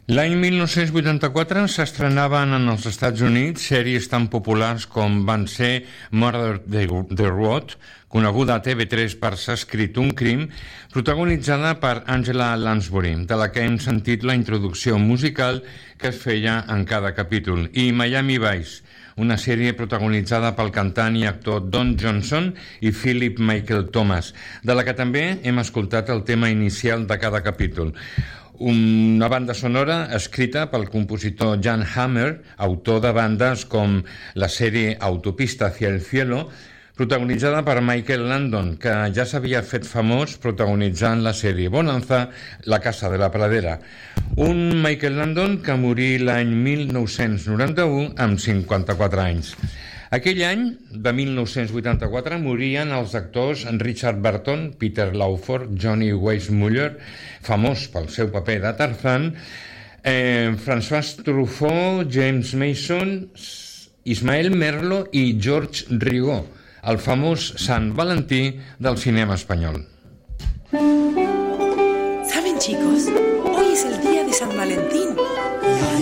L'any 1984 s'estrenaven en els Estats Units sèries tan populars com van ser Murder the Road, coneguda a TV3 per S'ha escrit un crim, protagonitzada per Angela Lansbury, de la que hem sentit la introducció musical que es feia en cada capítol, i Miami Vice, una sèrie protagonitzada pel cantant i actor Don Johnson i Philip Michael Thomas, de la que també hem escoltat el tema inicial de cada capítol. Una banda sonora escrita pel compositor Jan Hammer, autor de bandes com la sèrie Autopista hacia el cielo, protagonitzada per Michael Landon, que ja s'havia fet famós protagonitzant la sèrie Bonanza, La casa de la pradera. Un Michael Landon que morí l'any 1991 amb 54 anys. Aquell any, de 1984, morien els actors Richard Burton, Peter Lawford, Johnny Weissmuller, famós pel seu paper de Tarzan, François Truffaut, James Mason, Ismael Merlo i George Rigaud, el famós Sant Valentí del cinema espanyol. ¿Saben, chicos? Hoy es el día de San Valentín. Y hay